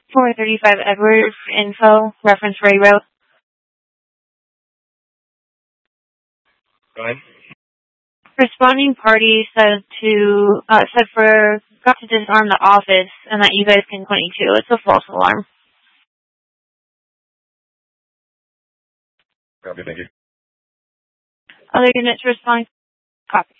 435 Edwards, info, reference Ray Road. Go ahead. Responding party said got to disarm the office and that you guys can 22. It's a false alarm. Copy, thank you. Other units respond. Copy.